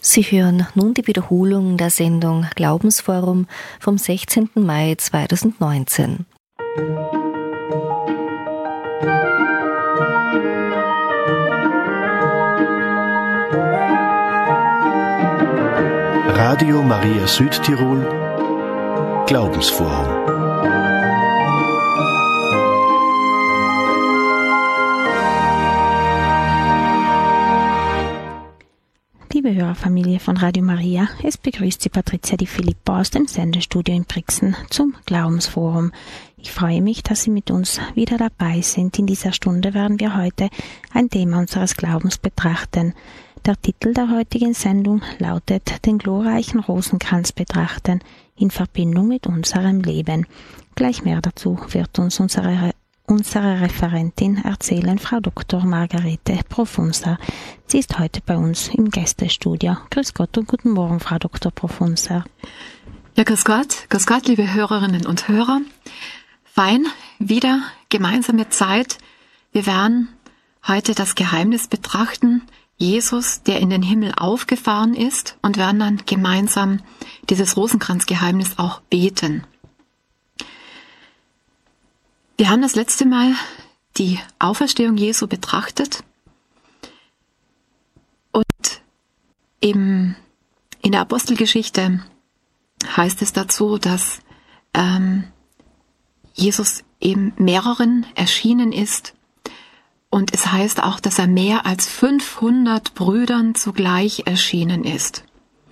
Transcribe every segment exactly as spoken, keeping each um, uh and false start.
Sie hören nun die Wiederholung der Sendung Glaubensforum vom sechzehnten Mai zweitausendneunzehn. Radio Maria Südtirol Glaubensforum. Liebe Hörerfamilie von Radio Maria, es begrüßt Sie Patricia Di Filippo aus dem Sendestudio in Brixen zum Glaubensforum. Ich freue mich, dass Sie mit uns wieder dabei sind. In dieser Stunde werden wir heute ein Thema unseres Glaubens betrachten. Der Titel der heutigen Sendung lautet »Den glorreichen Rosenkranz betrachten in Verbindung mit unserem Leben«. Gleich mehr dazu wird uns unsere Unsere Referentin erzählen, Frau Doktor Margarete Profunzer. Sie ist heute bei uns im Gästestudio. Grüß Gott und guten Morgen, Frau Doktor Profunzer. Ja, grüß Gott, grüß Gott, liebe Hörerinnen und Hörer. Fein, wieder gemeinsame Zeit. Wir werden heute das Geheimnis betrachten, Jesus, der in den Himmel aufgefahren ist, und werden dann gemeinsam dieses Rosenkranzgeheimnis auch beten. Wir haben das letzte Mal die Auferstehung Jesu betrachtet und im, in der Apostelgeschichte heißt es dazu, dass ähm, Jesus eben mehreren erschienen ist, und es heißt auch, dass er mehr als fünfhundert Brüdern zugleich erschienen ist.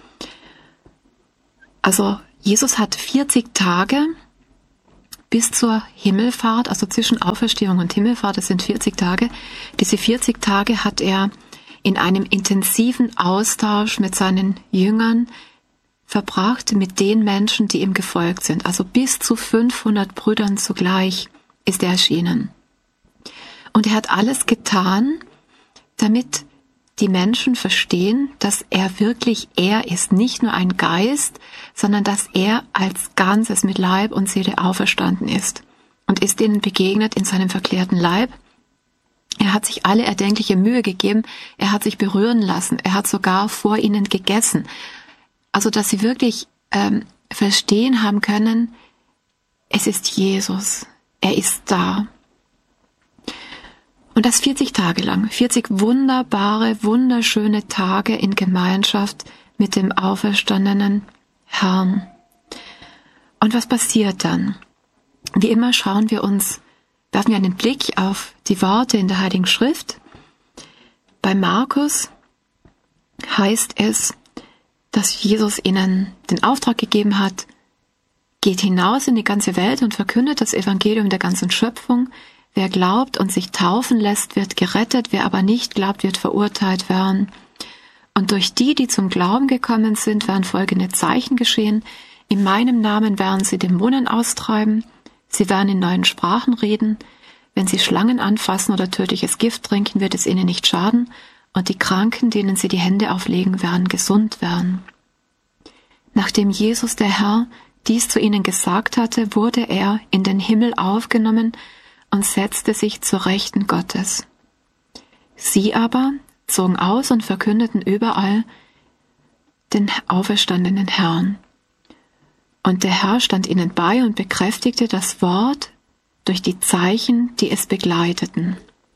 Also Jesus hat vierzig Tage bis zur Himmelfahrt, also zwischen Auferstehung und Himmelfahrt, das sind vierzig Tage. Diese vierzig Tage hat er in einem intensiven Austausch mit seinen Jüngern verbracht, mit den Menschen, die ihm gefolgt sind. Also bis zu fünfhundert Brüdern zugleich ist er erschienen. Und er hat alles getan, damit die Menschen verstehen, dass er wirklich er ist, nicht nur ein Geist, sondern dass er als Ganzes mit Leib und Seele auferstanden ist und ist ihnen begegnet in seinem verklärten Leib. Er hat sich alle erdenkliche Mühe gegeben, er hat sich berühren lassen, er hat sogar vor ihnen gegessen. Also dass sie wirklich ähm, verstehen haben können, es ist Jesus, er ist da. Und das vierzig Tage lang, vierzig wunderbare, wunderschöne Tage in Gemeinschaft mit dem auferstandenen Herrn. Und was passiert dann? Wie immer schauen wir uns, werfen wir einen Blick auf die Worte in der Heiligen Schrift. Bei Markus heißt es, dass Jesus ihnen den Auftrag gegeben hat, geht hinaus in die ganze Welt und verkündet das Evangelium der ganzen Schöpfung. Wer glaubt und sich taufen lässt, wird gerettet, wer aber nicht glaubt, wird verurteilt werden. Und durch die, die zum Glauben gekommen sind, werden folgende Zeichen geschehen. In meinem Namen werden sie Dämonen austreiben, sie werden in neuen Sprachen reden, wenn sie Schlangen anfassen oder tödliches Gift trinken, wird es ihnen nicht schaden, und die Kranken, denen sie die Hände auflegen, werden gesund werden. Nachdem Jesus, der Herr, dies zu ihnen gesagt hatte, wurde er in den Himmel aufgenommen und setzte sich zur Rechten Gottes. Sie aber zogen aus und verkündeten überall den auferstandenen Herrn. Und der Herr stand ihnen bei und bekräftigte das Wort durch die Zeichen, die es begleiteten.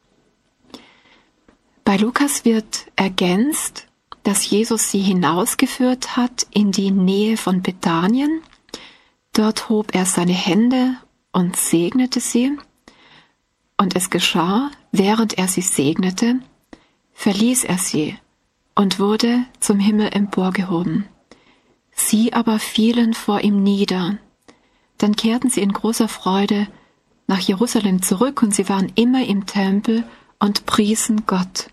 Bei Lukas wird ergänzt, dass Jesus sie hinausgeführt hat in die Nähe von Bethanien. Dort hob er seine Hände und segnete sie. Und es geschah, während er sie segnete, verließ er sie und wurde zum Himmel emporgehoben. Sie aber fielen vor ihm nieder. Dann kehrten sie in großer Freude nach Jerusalem zurück, und sie waren immer im Tempel und priesen Gott.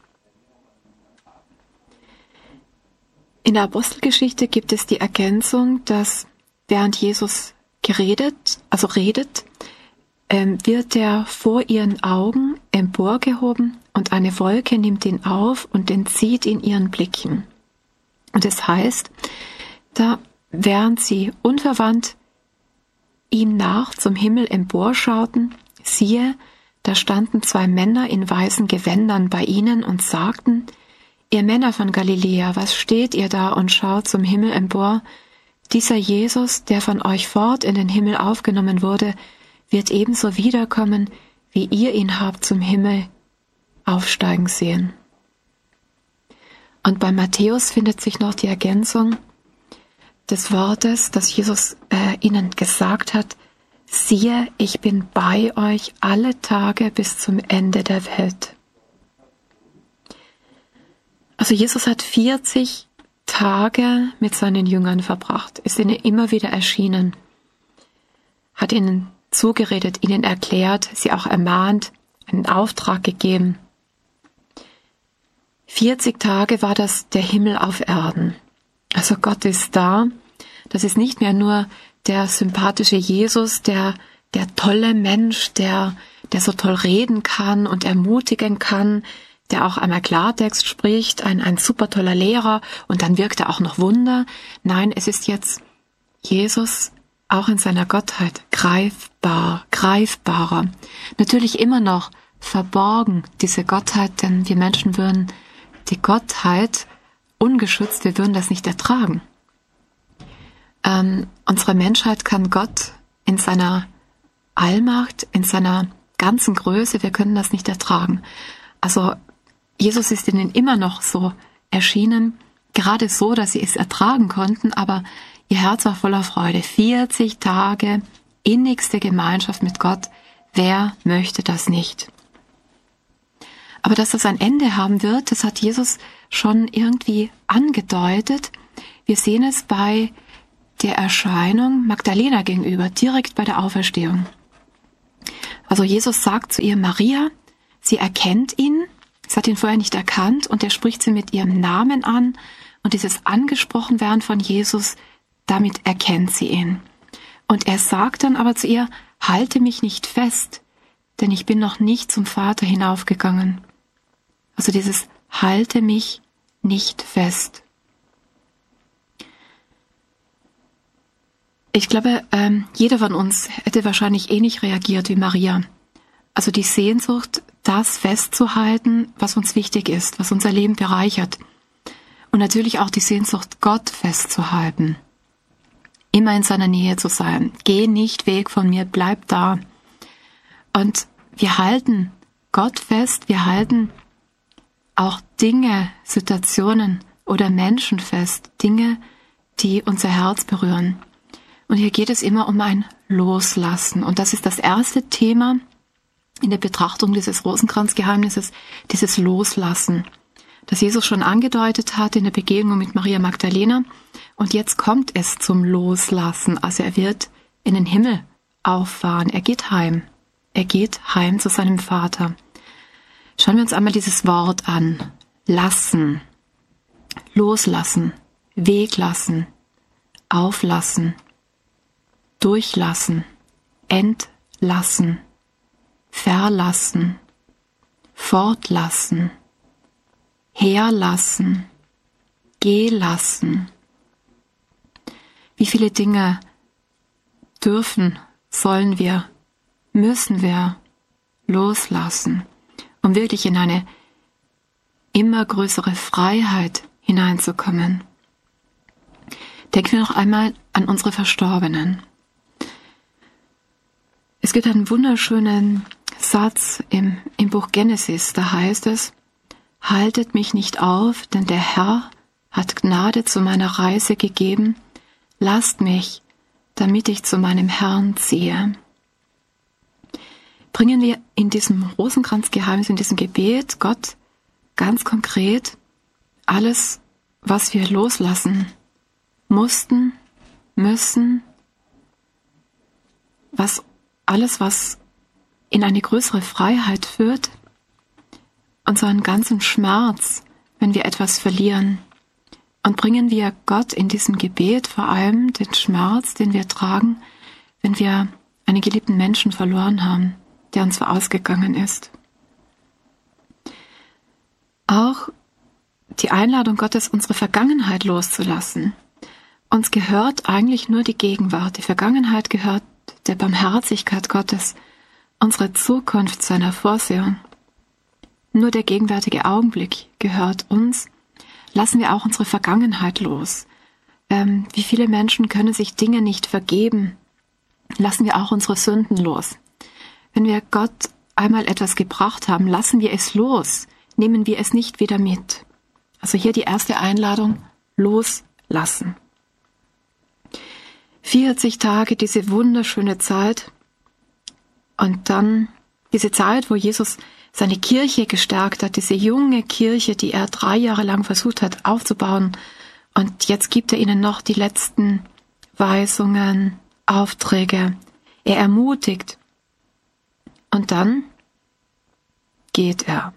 In der Apostelgeschichte gibt es die Ergänzung, dass während Jesus geredet, also redet, wird er vor ihren Augen emporgehoben, und eine Wolke nimmt ihn auf und entzieht ihn ihren Blicken. Und es heißt, da während sie unverwandt ihm nach zum Himmel emporschauten, siehe, da standen zwei Männer in weißen Gewändern bei ihnen und sagten, ihr Männer von Galiläa, was steht ihr da und schaut zum Himmel empor? Dieser Jesus, der von euch fort in den Himmel aufgenommen wurde, wird ebenso wiederkommen, wie ihr ihn habt zum Himmel aufsteigen sehen. Und bei Matthäus findet sich noch die Ergänzung des Wortes, das Jesus äh, ihnen gesagt hat: Siehe, ich bin bei euch alle Tage bis zum Ende der Welt. Also Jesus hat vierzig Tage mit seinen Jüngern verbracht, ist ihnen immer wieder erschienen, hat ihnen zugeredet, ihnen erklärt, sie auch ermahnt, einen Auftrag gegeben. vierzig Tage war das der Himmel auf Erden. Also Gott ist da. Das ist nicht mehr nur der sympathische Jesus, der, der tolle Mensch, der, der so toll reden kann und ermutigen kann, der auch einmal Klartext spricht, ein, ein super toller Lehrer, und dann wirkt er auch noch Wunder. Nein, es ist jetzt Jesus auch in seiner Gottheit greifbar, greifbarer. Natürlich immer noch verborgen, diese Gottheit, denn wir Menschen würden die Gottheit ungeschützt, wir würden das nicht ertragen. Ähm, unsere Menschheit kann Gott in seiner Allmacht, in seiner ganzen Größe, wir können das nicht ertragen. Also Jesus ist ihnen immer noch so erschienen, gerade so, dass sie es ertragen konnten, aber ihr Herz war voller Freude. vierzig Tage innigste Gemeinschaft mit Gott, wer möchte das nicht? Aber dass das ein Ende haben wird, das hat Jesus schon irgendwie angedeutet. Wir sehen es bei der Erscheinung Magdalena gegenüber, direkt bei der Auferstehung. Also Jesus sagt zu ihr Maria, sie erkennt ihn, sie hat ihn vorher nicht erkannt, und er spricht sie mit ihrem Namen an, und dieses Angesprochenwerden von Jesus, damit erkennt sie ihn. Und er sagt dann aber zu ihr, halte mich nicht fest, denn ich bin noch nicht zum Vater hinaufgegangen. Also dieses halte mich nicht fest. Ich glaube, ähm, jeder von uns hätte wahrscheinlich ähnlich reagiert wie Maria. Also die Sehnsucht, das festzuhalten, was uns wichtig ist, was unser Leben bereichert. Und natürlich auch die Sehnsucht, Gott festzuhalten. Immer in seiner Nähe zu sein. Geh nicht weg von mir, bleib da. Und wir halten Gott fest, wir halten auch Dinge, Situationen oder Menschen fest, Dinge, die unser Herz berühren. Und hier geht es immer um ein Loslassen. Und das ist das erste Thema in der Betrachtung dieses Rosenkranzgeheimnisses, dieses Loslassen, das Jesus schon angedeutet hat in der Begegnung mit Maria Magdalena. Und jetzt kommt es zum Loslassen. Also er wird in den Himmel auffahren. Er geht heim. Er geht heim zu seinem Vater. Schauen wir uns einmal dieses Wort an. Lassen, loslassen, weglassen, auflassen, durchlassen, entlassen, verlassen, fortlassen, herlassen, gelassen. Wie viele Dinge dürfen, sollen wir, müssen wir loslassen, um wirklich in eine immer größere Freiheit hineinzukommen. Denken wir noch einmal an unsere Verstorbenen. Es gibt einen wunderschönen Satz im, im Buch Genesis, da heißt es: Haltet mich nicht auf, denn der Herr hat Gnade zu meiner Reise gegeben. Lasst mich, damit ich zu meinem Herrn ziehe. Bringen wir in diesem Rosenkranzgeheimnis, in diesem Gebet Gott ganz konkret alles, was wir loslassen mussten, müssen, was alles, was in eine größere Freiheit führt, unseren ganzen Schmerz, wenn wir etwas verlieren. Und bringen wir Gott in diesem Gebet vor allem den Schmerz, den wir tragen, wenn wir einen geliebten Menschen verloren haben, der uns vorausgegangen ist. Auch die Einladung Gottes, unsere Vergangenheit loszulassen. Uns gehört eigentlich nur die Gegenwart. Die Vergangenheit gehört der Barmherzigkeit Gottes, unsere Zukunft seiner Vorsehung. Nur der gegenwärtige Augenblick gehört uns lassen wir auch unsere Vergangenheit los. Ähm, wie viele Menschen können sich Dinge nicht vergeben? Lassen wir auch unsere Sünden los. Wenn wir Gott einmal etwas gebracht haben, lassen wir es los, nehmen wir es nicht wieder mit. Also hier die erste Einladung, loslassen. vierzig Tage, diese wunderschöne Zeit und dann diese Zeit, wo Jesus seine Kirche gestärkt hat, diese junge Kirche, die er drei Jahre lang versucht hat aufzubauen. Und jetzt gibt er ihnen noch die letzten Weisungen, Aufträge. Er ermutigt. Und dann geht er.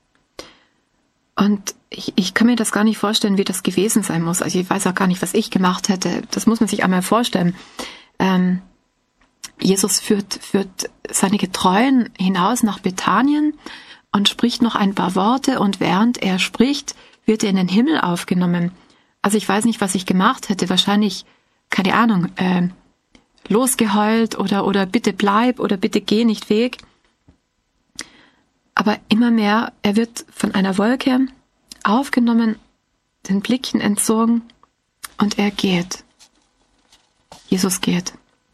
Und ich, ich kann mir das gar nicht vorstellen, wie das gewesen sein muss. Also ich weiß auch gar nicht, was ich gemacht hätte. Das muss man sich einmal vorstellen. Ähm, Jesus führt, führt seine Getreuen hinaus nach Bethanien und spricht noch ein paar Worte. Und während er spricht, wird er in den Himmel aufgenommen. Also ich weiß nicht, was ich gemacht hätte. Wahrscheinlich, keine Ahnung, äh, losgeheult oder, oder bitte bleib oder bitte geh nicht weg. Aber immer mehr, er wird von einer Wolke aufgenommen, den Blicken entzogen und er geht. Jesus geht.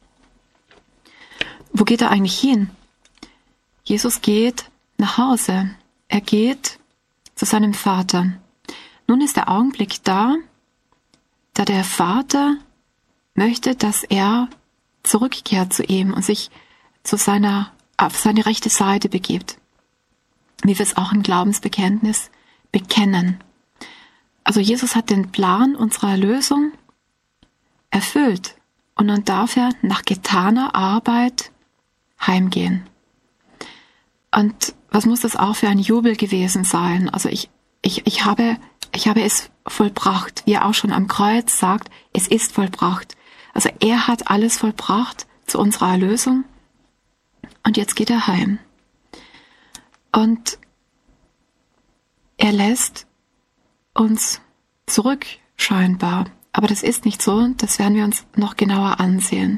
Wo geht er eigentlich hin? Jesus geht nach Hause. Er geht zu seinem Vater. Nun ist der Augenblick da, da der Vater möchte, dass er zurückkehrt zu ihm und sich zu seiner, auf seine rechte Seite begibt. Wie wir es auch im Glaubensbekenntnis bekennen. Also Jesus hat den Plan unserer Erlösung erfüllt und dann darf er nach getaner Arbeit heimgehen. Und was muss das auch für ein Jubel gewesen sein? Also ich, ich, ich habe, ich habe es vollbracht, wie er auch schon am Kreuz sagt, es ist vollbracht. Also er hat alles vollbracht zu unserer Erlösung und jetzt geht er heim. Und er lässt uns zurück, scheinbar. Aber das ist nicht so, das werden wir uns noch genauer ansehen.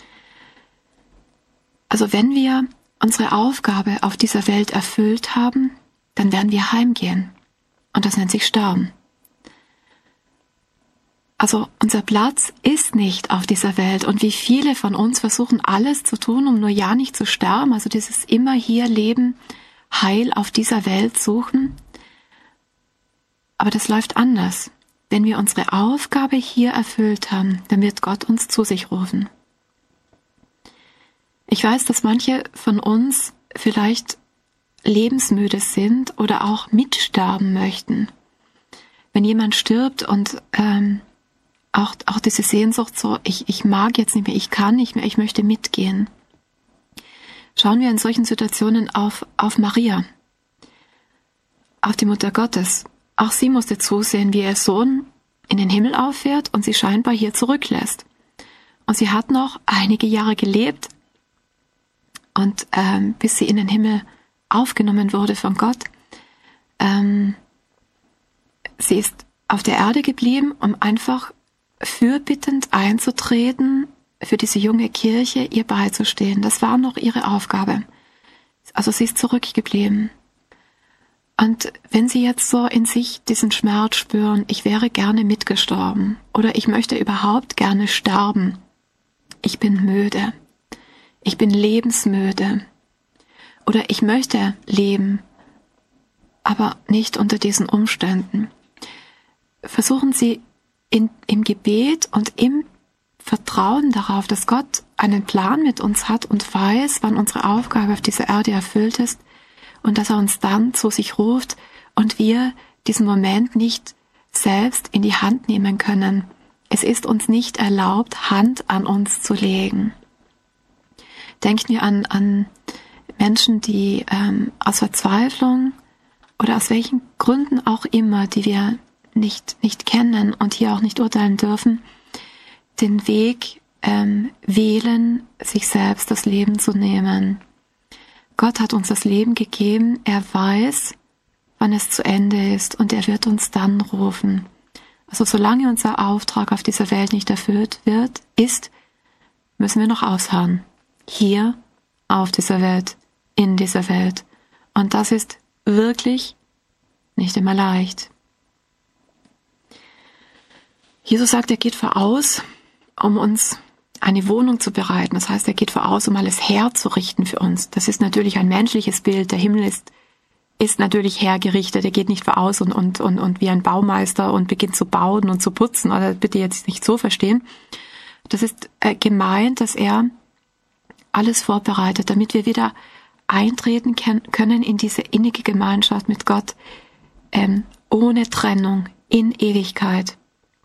Also wenn wir unsere Aufgabe auf dieser Welt erfüllt haben, dann werden wir heimgehen. Und das nennt sich Sterben. Also unser Platz ist nicht auf dieser Welt. Und wie viele von uns versuchen alles zu tun, um nur ja nicht zu sterben. Also dieses immer hier Leben, Heil auf dieser Welt suchen. Aber das läuft anders. Wenn wir unsere Aufgabe hier erfüllt haben, dann wird Gott uns zu sich rufen. Ich weiß, dass manche von uns vielleicht lebensmüde sind oder auch mitsterben möchten. Wenn jemand stirbt und ähm, auch, auch diese Sehnsucht so, ich, ich mag jetzt nicht mehr, ich kann nicht mehr, ich möchte mitgehen. Schauen wir in solchen Situationen auf, auf Maria, auf die Mutter Gottes. Auch sie musste zusehen, wie ihr Sohn in den Himmel auffährt und sie scheinbar hier zurücklässt. Und sie hat noch einige Jahre gelebt, und ähm, bis sie in den Himmel aufgenommen wurde von Gott. Ähm, sie ist auf der Erde geblieben, um einfach fürbittend einzutreten, für diese junge Kirche ihr beizustehen. Das war noch ihre Aufgabe. Also sie ist zurückgeblieben. Und wenn Sie jetzt so in sich diesen Schmerz spüren, ich wäre gerne mitgestorben oder ich möchte überhaupt gerne sterben, ich bin müde, ich bin lebensmüde oder ich möchte leben, aber nicht unter diesen Umständen. Versuchen Sie in, im Gebet und im Vertrauen darauf, dass Gott einen Plan mit uns hat und weiß, wann unsere Aufgabe auf dieser Erde erfüllt ist und dass er uns dann zu sich ruft und wir diesen Moment nicht selbst in die Hand nehmen können. Es ist uns nicht erlaubt, Hand an uns zu legen. Denken wir an, an Menschen, die ähm, aus Verzweiflung oder aus welchen Gründen auch immer, die wir nicht, nicht kennen und hier auch nicht urteilen dürfen, den Weg ähm, wählen, sich selbst das Leben zu nehmen. Gott hat uns das Leben gegeben, er weiß, wann es zu Ende ist und er wird uns dann rufen. Also solange unser Auftrag auf dieser Welt nicht erfüllt wird, ist, müssen wir noch ausharren. Hier, auf dieser Welt, in dieser Welt. Und das ist wirklich nicht immer leicht. Jesus sagt, er geht voraus, um uns eine Wohnung zu bereiten. Das heißt, er geht voraus, um alles herzurichten für uns. Das ist natürlich ein menschliches Bild. Der Himmel ist, ist natürlich hergerichtet. Er geht nicht voraus und, und, und, und wie ein Baumeister und beginnt zu bauen und zu putzen. Oder bitte jetzt nicht so verstehen. Das ist äh, gemeint, dass er alles vorbereitet, damit wir wieder eintreten können in diese innige Gemeinschaft mit Gott, ähm, ohne Trennung, in Ewigkeit.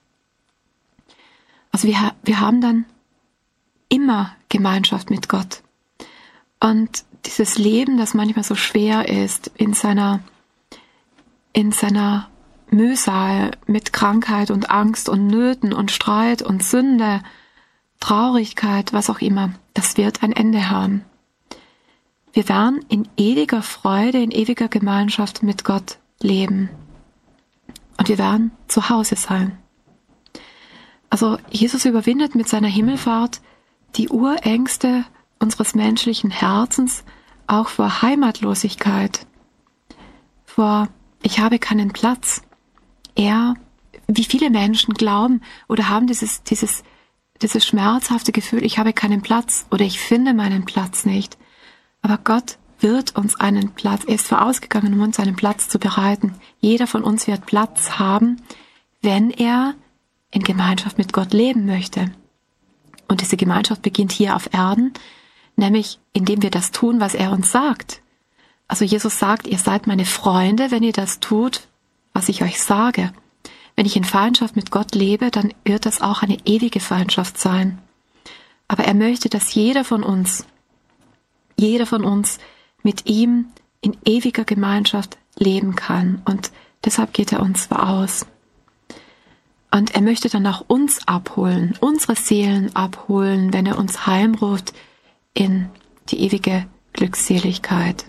Also wir, wir haben dann immer Gemeinschaft mit Gott. Und dieses Leben, das manchmal so schwer ist, in seiner, in seiner Mühsal mit Krankheit und Angst und Nöten und Streit und Sünde, Traurigkeit, was auch immer, das wird ein Ende haben. Wir werden in ewiger Freude, in ewiger Gemeinschaft mit Gott leben. Und wir werden zu Hause sein. Also Jesus überwindet mit seiner Himmelfahrt die Urängste unseres menschlichen Herzens, auch vor Heimatlosigkeit, vor ich habe keinen Platz. Er, wie viele Menschen glauben oder haben dieses, dieses, dieses schmerzhafte Gefühl, ich habe keinen Platz oder ich finde meinen Platz nicht. Aber Gott wird uns einen Platz, er ist vorausgegangen, um uns einen Platz zu bereiten. Jeder von uns wird Platz haben, wenn er in Gemeinschaft mit Gott leben möchte. Und diese Gemeinschaft beginnt hier auf Erden, nämlich indem wir das tun, was er uns sagt. Also Jesus sagt, ihr seid meine Freunde, wenn ihr das tut, was ich euch sage. Wenn ich in Feindschaft mit Gott lebe, dann wird das auch eine ewige Feindschaft sein. Aber er möchte, dass jeder von uns, jeder von uns mit ihm in ewiger Gemeinschaft leben kann. Und deshalb geht er uns voraus. Und er möchte dann auch uns abholen, unsere Seelen abholen, wenn er uns heimruft in die ewige Glückseligkeit.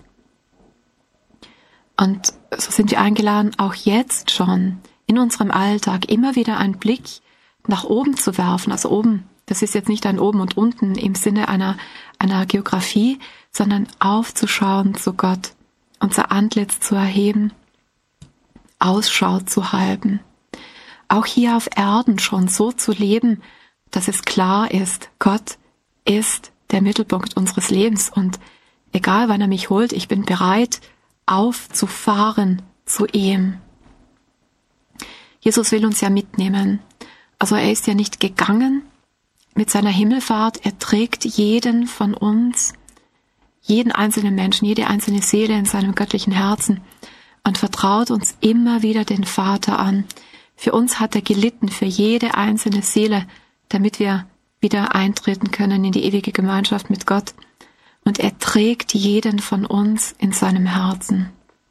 Und so sind wir eingeladen, auch jetzt schon in unserem Alltag immer wieder einen Blick nach oben zu werfen. Also oben, das ist jetzt nicht ein Oben und Unten im Sinne einer, einer Geografie, sondern aufzuschauen zu Gott, unser Antlitz zu erheben, Ausschau zu halten. Auch hier auf Erden schon so zu leben, dass es klar ist, Gott ist der Mittelpunkt unseres Lebens und egal wann er mich holt, ich bin bereit, aufzufahren zu ihm. Jesus will uns ja mitnehmen. Also er ist ja nicht gegangen mit seiner Himmelfahrt, er trägt jeden von uns, jeden einzelnen Menschen, jede einzelne Seele in seinem göttlichen Herzen und vertraut uns immer wieder den Vater an. Für uns hat er gelitten, für jede einzelne Seele, damit wir wieder eintreten können in die ewige Gemeinschaft mit Gott. Und er trägt jeden von uns in seinem Herzen.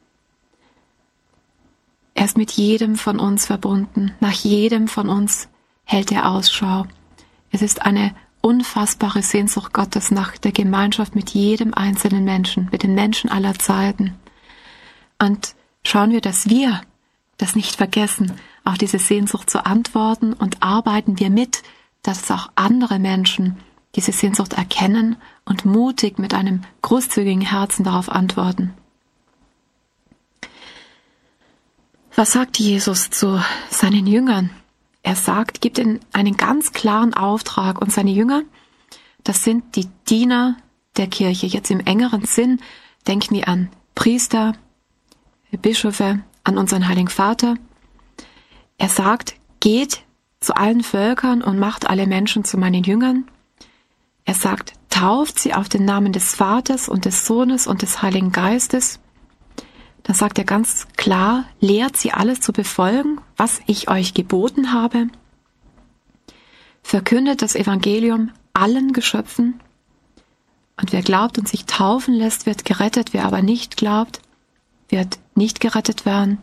Er ist mit jedem von uns verbunden. Nach jedem von uns hält er Ausschau. Es ist eine unfassbare Sehnsucht Gottes nach der Gemeinschaft mit jedem einzelnen Menschen, mit den Menschen aller Zeiten. Und schauen wir, dass wir das nicht vergessen, auf diese Sehnsucht zu antworten und arbeiten wir mit, dass auch andere Menschen diese Sehnsucht erkennen und mutig mit einem großzügigen Herzen darauf antworten. Was sagt Jesus zu seinen Jüngern? Er sagt, gibt ihnen einen ganz klaren Auftrag und seine Jünger, das sind die Diener der Kirche. Jetzt im engeren Sinn denken wir an Priester, Bischöfe, an unseren Heiligen Vater. Er sagt, geht zu allen Völkern und macht alle Menschen zu meinen Jüngern. Er sagt, tauft sie auf den Namen des Vaters und des Sohnes und des Heiligen Geistes. Dann sagt er ganz klar, lehrt sie alles zu befolgen, was ich euch geboten habe. Verkündet das Evangelium allen Geschöpfen. Und wer glaubt und sich taufen lässt, wird gerettet. Wer aber nicht glaubt, wird nicht gerettet werden.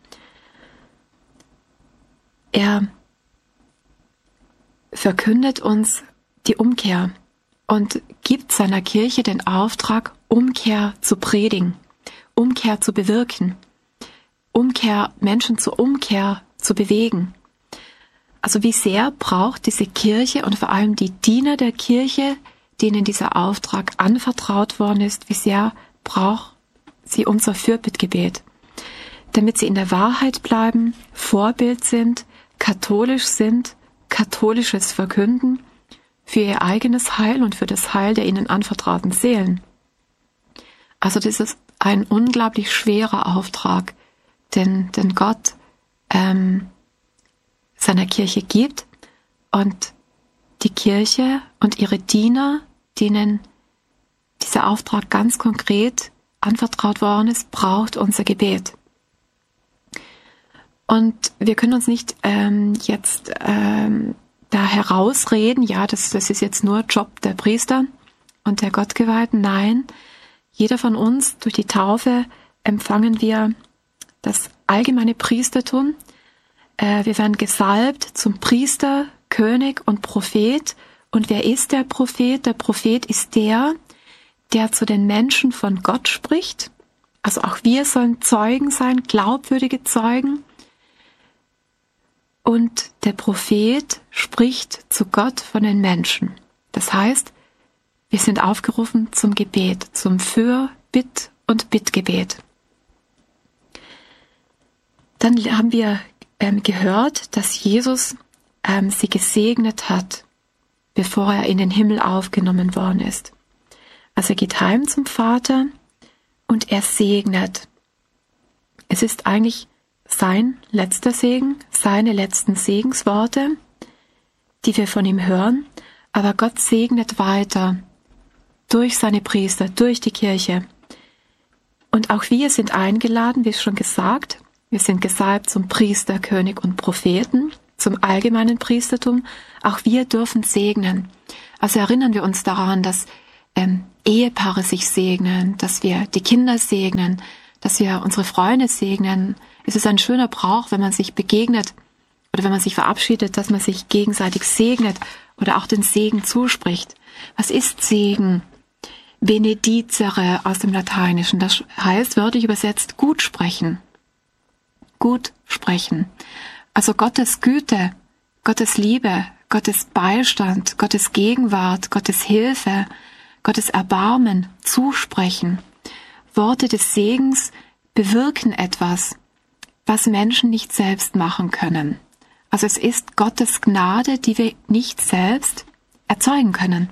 Er verkündet uns die Umkehr und gibt seiner Kirche den Auftrag, Umkehr zu predigen, Umkehr zu bewirken, Umkehr, Menschen zur Umkehr zu bewegen. Also wie sehr braucht diese Kirche und vor allem die Diener der Kirche, denen dieser Auftrag anvertraut worden ist, wie sehr braucht sie unser Fürbittgebet, damit sie in der Wahrheit bleiben, Vorbild sind, katholisch sind, katholisches verkünden für ihr eigenes Heil und für das Heil der ihnen anvertrauten Seelen. Also das ist ein unglaublich schwerer Auftrag, den, den Gott ähm, seiner Kirche gibt, und die Kirche und ihre Diener, denen dieser Auftrag ganz konkret anvertraut worden ist, braucht unser Gebet. Und wir können uns nicht ähm, jetzt ähm, da herausreden, ja, das, das ist jetzt nur Job der Priester und der Gottgeweihten. Nein, jeder von uns, durch die Taufe empfangen wir das allgemeine Priestertum. Äh, wir werden gesalbt zum Priester, König und Prophet. Und wer ist der Prophet? Der Prophet ist der, der zu den Menschen von Gott spricht. Also auch wir sollen Zeugen sein, glaubwürdige Zeugen. Und der Prophet spricht zu Gott von den Menschen. Das heißt, wir sind aufgerufen zum Gebet, zum Für-, Bitt- und Bittgebet. Dann haben wir ähm, gehört, dass Jesus ähm, sie gesegnet hat, bevor er in den Himmel aufgenommen worden ist. Also er geht heim zum Vater und er segnet. Es ist eigentlich sein letzter Segen, seine letzten Segensworte, die wir von ihm hören, aber Gott segnet weiter durch seine Priester, durch die Kirche. Und auch wir sind eingeladen, wie schon gesagt, wir sind gesalbt zum Priester, König und Propheten, zum allgemeinen Priestertum. Auch wir dürfen segnen. Also erinnern wir uns daran, dass ähm, Ehepaare sich segnen, dass wir die Kinder segnen, dass wir unsere Freunde segnen. Es ist ein schöner Brauch, wenn man sich begegnet oder wenn man sich verabschiedet, dass man sich gegenseitig segnet oder auch den Segen zuspricht. Was ist Segen? Benedicere aus dem Lateinischen. Das heißt wörtlich übersetzt gut sprechen. Gut sprechen. Also Gottes Güte, Gottes Liebe, Gottes Beistand, Gottes Gegenwart, Gottes Hilfe, Gottes Erbarmen zusprechen. Worte des Segens bewirken etwas, was Menschen nicht selbst machen können. Also es ist Gottes Gnade, die wir nicht selbst erzeugen können.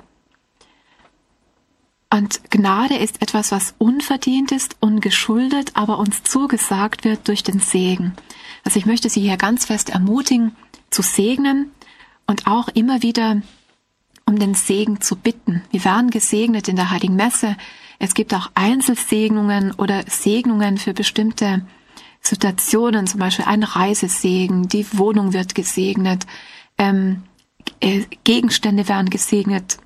Und Gnade ist etwas, was unverdient ist, ungeschuldet, aber uns zugesagt wird durch den Segen. Also ich möchte Sie hier ganz fest ermutigen, zu segnen und auch immer wieder um den Segen zu bitten. Wir werden gesegnet in der Heiligen Messe. Es gibt auch Einzelsegnungen oder Segnungen für bestimmte Situationen, zum Beispiel ein Reisesegen, die Wohnung wird gesegnet, ähm, äh, Gegenstände werden gesegnet.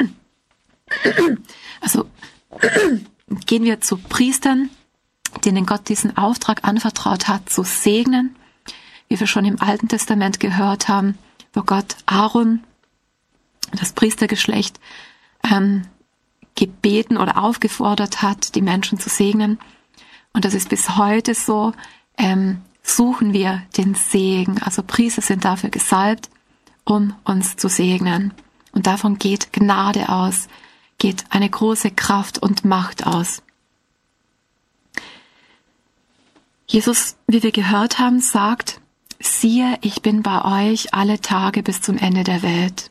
Also gehen wir zu Priestern, denen Gott diesen Auftrag anvertraut hat, zu segnen, wie wir schon im Alten Testament gehört haben, wo Gott Aaron, das Priestergeschlecht, ähm, gebeten oder aufgefordert hat, die Menschen zu segnen. Und das ist bis heute so, ähm, suchen wir den Segen. Also Priester sind dafür gesalbt, um uns zu segnen. Und davon geht Gnade aus, geht eine große Kraft und Macht aus. Jesus, wie wir gehört haben, sagt, siehe, ich bin bei euch alle Tage bis zum Ende der Welt.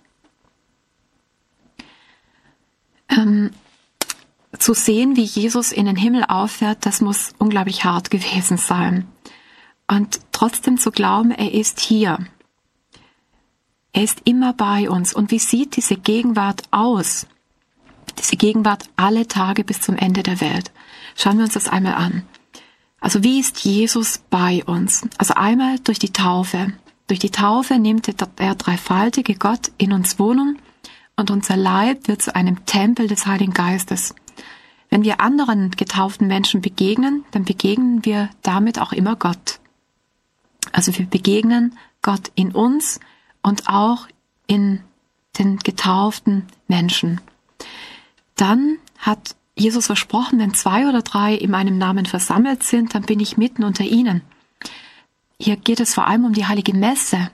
Ähm, zu sehen, wie Jesus in den Himmel auffährt, das muss unglaublich hart gewesen sein. Und trotzdem zu glauben, er ist hier. Er ist immer bei uns. Und wie sieht diese Gegenwart aus? Diese Gegenwart alle Tage bis zum Ende der Welt. Schauen wir uns das einmal an. Also wie ist Jesus bei uns? Also einmal durch die Taufe. Durch die Taufe nimmt der dreifaltige Gott in uns Wohnung und unser Leib wird zu einem Tempel des Heiligen Geistes. Wenn wir anderen getauften Menschen begegnen, dann begegnen wir damit auch immer Gott. Also wir begegnen Gott in uns und auch in den getauften Menschen. Dann hat Jesus versprochen, wenn zwei oder drei in meinem Namen versammelt sind, dann bin ich mitten unter ihnen. Hier geht es vor allem um die heilige Messe,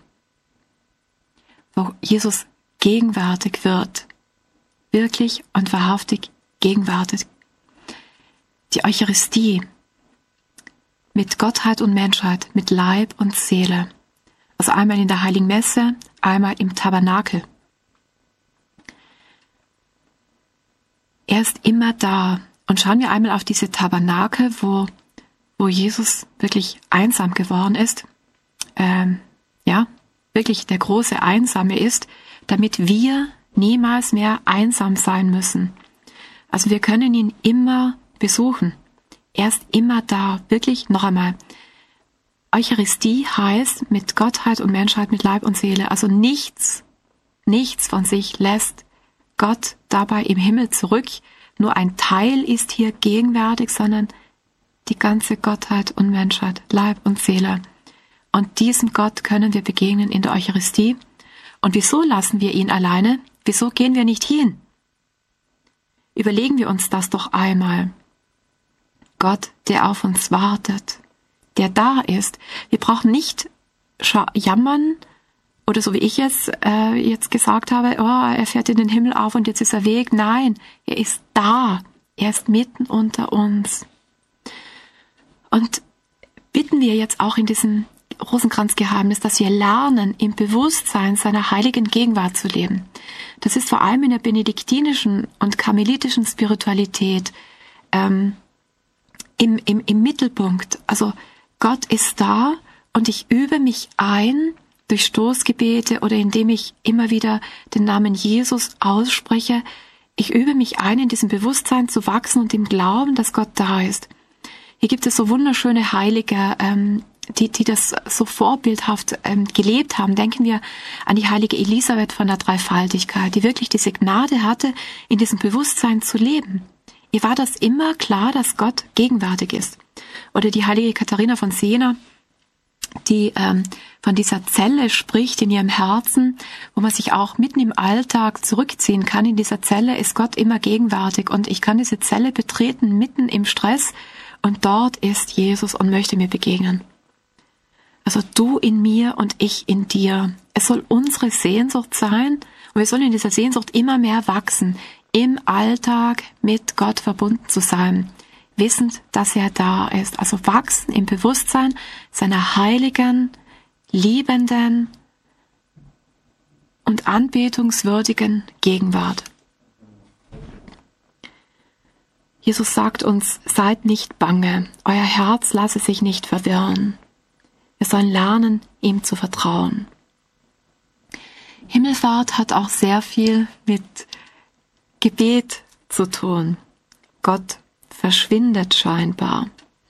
wo Jesus gegenwärtig wird, wirklich und wahrhaftig gegenwärtig. Die Eucharistie mit Gottheit und Menschheit, mit Leib und Seele. Also einmal in der Heiligen Messe, einmal im Tabernakel. Er ist immer da. Und schauen wir einmal auf diese Tabernakel, wo, wo Jesus wirklich einsam geworden ist. Ähm, ja, wirklich der große Einsame ist, damit wir niemals mehr einsam sein müssen. Also wir können ihn immer besuchen. Er ist immer da. Wirklich, noch einmal. Eucharistie heißt mit Gottheit und Menschheit, mit Leib und Seele. Also nichts, nichts von sich lässt Gott dabei im Himmel zurück. Nur ein Teil ist hier gegenwärtig, sondern die ganze Gottheit und Menschheit, Leib und Seele. Und diesem Gott können wir begegnen in der Eucharistie. Und wieso lassen wir ihn alleine? Wieso gehen wir nicht hin? Überlegen wir uns das doch einmal. Gott, der auf uns wartet, der da ist. Wir brauchen nicht jammern oder so wie ich es äh, jetzt gesagt habe, oh, er fährt in den Himmel auf und jetzt ist er weg. Nein, er ist da. Er ist mitten unter uns. Und bitten wir jetzt auch in diesem Rosenkranzgeheimnis, dass wir lernen, im Bewusstsein seiner heiligen Gegenwart zu leben. Das ist vor allem in der benediktinischen und karmelitischen Spiritualität ähm, im, im, im Mittelpunkt. Also Gott ist da und ich übe mich ein durch Stoßgebete oder indem ich immer wieder den Namen Jesus ausspreche. Ich übe mich ein, in diesem Bewusstsein zu wachsen und im Glauben, dass Gott da ist. Hier gibt es so wunderschöne Heilige, ähm, die, die das so vorbildhaft ähm, gelebt haben. Denken wir an die heilige Elisabeth von der Dreifaltigkeit, die wirklich diese Gnade hatte, in diesem Bewusstsein zu leben. Ihr war das immer klar, dass Gott gegenwärtig ist. Oder die heilige Katharina von Siena, die ähm, von dieser Zelle spricht in ihrem Herzen, wo man sich auch mitten im Alltag zurückziehen kann. In dieser Zelle ist Gott immer gegenwärtig und ich kann diese Zelle betreten mitten im Stress und dort ist Jesus und möchte mir begegnen. Also du in mir und ich in dir. Es soll unsere Sehnsucht sein und wir sollen in dieser Sehnsucht immer mehr wachsen, im Alltag mit Gott verbunden zu sein, wissend, dass er da ist. Also wachsen im Bewusstsein seiner heiligen, liebenden und anbetungswürdigen Gegenwart. Jesus sagt uns, seid nicht bange, euer Herz lasse sich nicht verwirren. Wir sollen lernen, ihm zu vertrauen. Himmelfahrt hat auch sehr viel mit Gebet zu tun. Gott verschwindet scheinbar.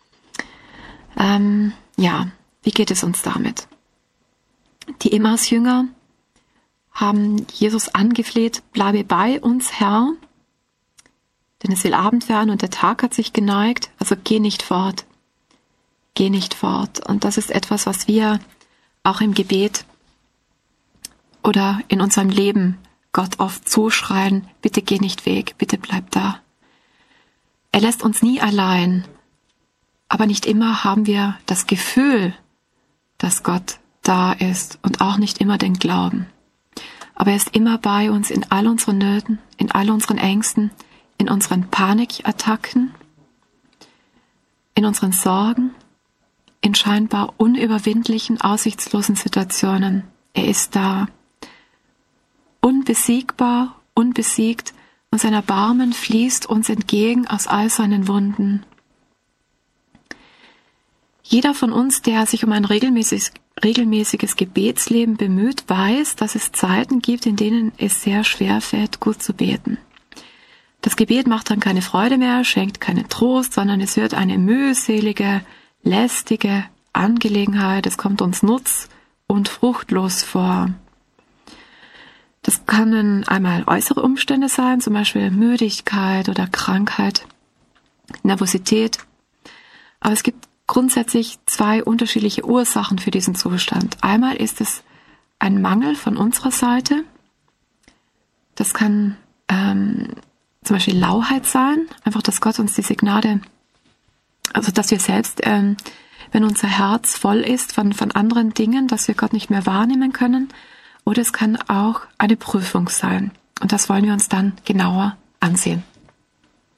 Ähm, ja, wie geht es uns damit? Die Emmaus-Jünger haben Jesus angefleht, bleibe bei uns, Herr, denn es will Abend werden und der Tag hat sich geneigt, also geh nicht fort. Geh nicht fort. Und das ist etwas, was wir auch im Gebet oder in unserem Leben Gott oft zuschreien, bitte geh nicht weg, bitte bleib da. Er lässt uns nie allein, aber nicht immer haben wir das Gefühl, dass Gott da ist und auch nicht immer den Glauben. Aber er ist immer bei uns in all unseren Nöten, in all unseren Ängsten, in unseren Panikattacken, in unseren Sorgen, in scheinbar unüberwindlichen, aussichtslosen Situationen. Er ist da, unbesiegbar, unbesiegt, und sein Erbarmen fließt uns entgegen aus all seinen Wunden. Jeder von uns, der sich um ein regelmäßiges, regelmäßiges Gebetsleben bemüht, weiß, dass es Zeiten gibt, in denen es sehr schwer fällt, gut zu beten. Das Gebet macht dann keine Freude mehr, schenkt keinen Trost, sondern es wird eine mühselige, lästige Angelegenheit. Es kommt uns nutz- und fruchtlos vor. Das können einmal äußere Umstände sein, zum Beispiel Müdigkeit oder Krankheit, Nervosität. Aber es gibt grundsätzlich zwei unterschiedliche Ursachen für diesen Zustand. Einmal ist es ein Mangel von unserer Seite. Das kann ähm, zum Beispiel Lauheit sein, einfach, dass Gott uns diese Gnade, also dass wir selbst, ähm, wenn unser Herz voll ist von, von anderen Dingen, dass wir Gott nicht mehr wahrnehmen können. Oder es kann auch eine Prüfung sein. Und das wollen wir uns dann genauer ansehen.